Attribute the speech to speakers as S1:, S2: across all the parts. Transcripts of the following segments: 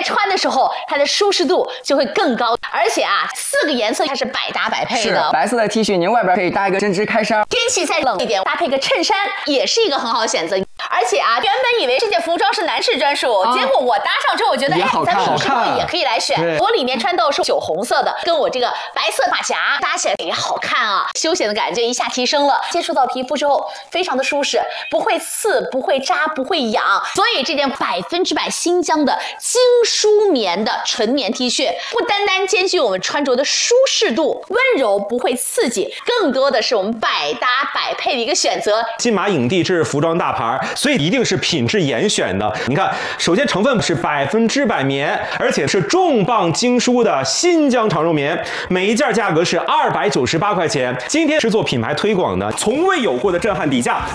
S1: 穿的时候，它的舒适度就会更高。而且啊，4个颜色它是百搭百配的。
S2: 是白色的 T 恤，您外边可以搭一个针织开衫。
S1: 天气再冷一点，搭配个衬衫也是一个很好的选择。而且啊，原本以为这件服装是男士专属，结果我搭上之后，我觉得
S2: 也好看，
S1: 咱们女士们也可以来选。我里面穿到是酒红色的，跟我这个白色马甲搭起来也好看啊，休闲的感觉一下提升了。接触到皮肤之后，非常的舒适，不会刺，不会扎，不会痒。所以这件100%新疆的精梳棉的纯棉 T 恤，不单单兼具我们穿着的舒适度、温柔，不会刺激，更多的是我们百搭百配的一个选择。
S3: 金马影帝这是服装大牌，所以一定是品质严选的。你看，首先成分是100%棉，而且是重磅精梳的新疆长绒棉，每一件价格是298块钱。今天是做品牌推广的，从未有过的震撼底价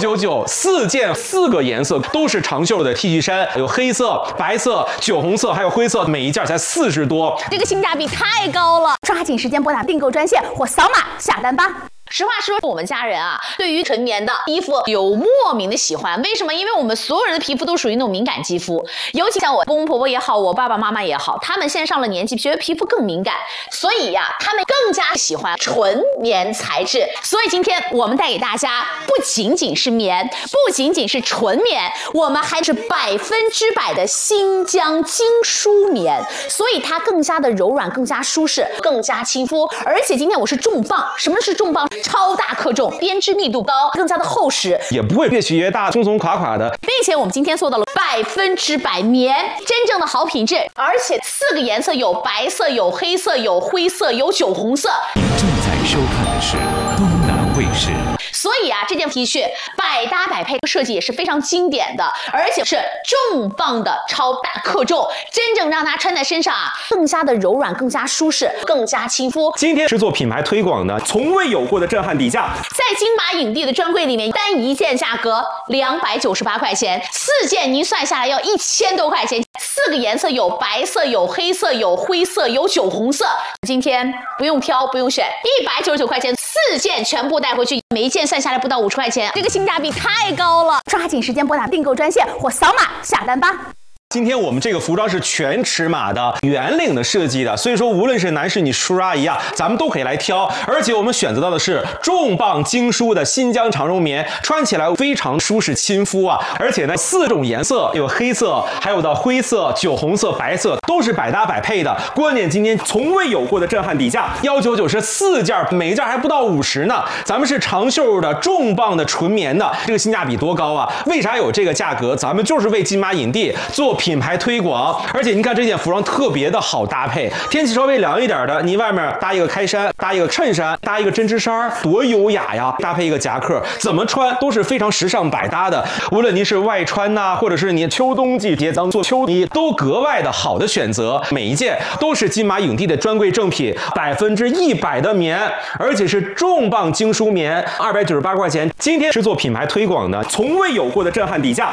S3: ，199，4件4个颜色都是长袖的 T 恤衫，有黑色、白色、酒红色，还有灰色，每一件才40多，
S1: 这个性价比太高了！抓紧时间拨打订购专线或扫码下单吧。实话说，我们家人啊，对于纯棉的衣服有莫名的喜欢。为什么？因为我们所有人的皮肤都属于那种敏感肌肤，尤其像我公公婆婆也好，我爸爸妈妈也好，他们现在上了年纪，觉得皮肤更敏感，所以呀，他们更加喜欢纯棉材质。所以今天我们带给大家，不仅仅是棉，不仅仅是纯棉，我们还是100%的新疆精梳棉，所以它更加的柔软，更加舒适，更加亲肤。而且今天我是重磅，什么是重磅？超大克重，编织密度高，更加的厚实，
S3: 也不会越洗越大，松松垮垮的。
S1: 并且我们今天做到了100%棉，真正的好品质。而且4个颜色，有白色，有黑色，有灰色，有酒红色。
S4: 您正在收看的是东南卫视。
S1: 所以啊，这件 T 恤百搭百配，设计也是非常经典的，而且是重磅的超大克重，真正让它穿在身上啊，更加的柔软，更加舒适，更加亲肤。
S3: 今天是做品牌推广的，从未有过的震撼底价，
S1: 在金马影帝的专柜里面，单一件价格298块钱，4件您算下来要1000多块钱。4个颜色，有白色，有黑色，有灰色，有酒红色。今天不用挑，不用选，199块钱4件全部带回去，每一件算下来不到50块钱，这个性价比太高了！抓紧时间拨打订购专线或扫码下单吧。
S3: 今天我们这个服装是全尺码的圆领的设计的，所以说无论是男士女叔叔阿姨啊，咱们都可以来挑。而且我们选择到的是重磅精梳的新疆长绒棉，穿起来非常舒适亲肤啊。而且呢，4种颜色，有黑色，还有的灰色、酒红色、白色，都是百搭百配的。关键今天从未有过的震撼底价，199是4件，每一件还不到50呢。咱们是长袖的重磅的纯棉的，这个性价比多高啊！为啥有这个价格？咱们就是为金马影帝做品牌推广。而且你看这件服装特别的好搭配，天气稍微凉一点的，你外面搭一个开衫，搭一个衬衫，搭一个针织衫，多优雅呀！搭配一个夹克，怎么穿都是非常时尚百搭的。无论您是外穿呐，或者是你秋冬季节当做秋衣，都格外的好的选择。每一件都是金马影帝的专柜正品，100%的棉，而且是重磅精梳棉，298块钱。今天是做品牌推广的，从未有过的震撼底价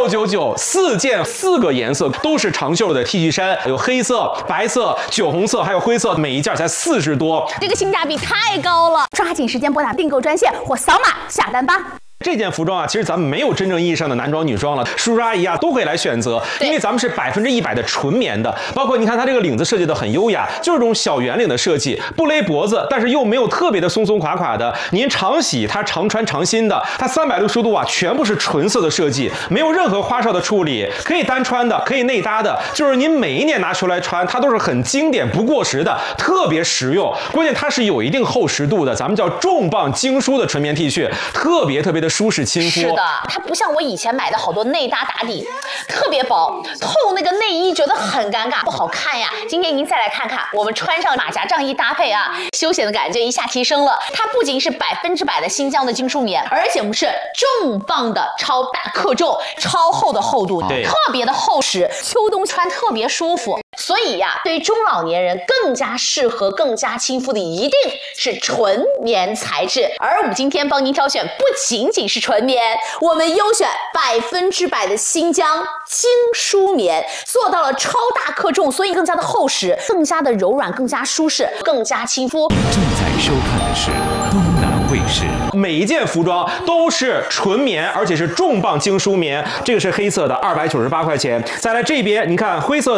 S3: ，199，4件4个颜色都是长袖的 T 恤衫，有黑色、白色、酒红色，还有灰色，每一件才40多，
S1: 这个性价比太高了！抓紧时间拨打订购专线或扫码下单吧。
S3: 这件服装啊，其实咱们没有真正意义上的男装女装了，叔叔阿姨啊都可以来选择，因为咱们是100%的纯棉的。包括你看它这个领子设计的很优雅，就是这种小圆领的设计，不勒脖子，但是又没有特别的松松垮垮的。您常洗它常穿常新的，它360度啊全部是纯色的设计，没有任何花哨的处理，可以单穿的，可以内搭的，就是您每一年拿出来穿，它都是很经典不过时的，特别实用。关键它是有一定厚实度的，咱们叫重磅精梳的纯棉 T 恤，特别的舒适亲肤。
S1: 是的，它不像我以前买的好多内搭打底，特别薄，透那个内衣觉得很尴尬，不好看呀。今天您再来看看，我们穿上马甲这样一搭配啊，休闲的感觉一下提升了。它不仅是100%的新疆的精梳棉，而且我们是重磅的超大克重、超厚的厚度，特别的厚实，秋冬穿特别舒服。所以呀，对于中老年人更加适合、更加亲肤的，一定是纯棉材质。而我们今天帮您挑选，不仅仅是纯棉，我们优选100%的新疆精梳棉，做到了超大克重，所以更加的厚实，更加的柔软，更加舒适，更加亲肤。
S4: 正在收看的是东南卫视。
S3: 每一件服装都是纯棉，而且是重磅精梳棉。这个是黑色的，298块钱。再来这边，你看灰色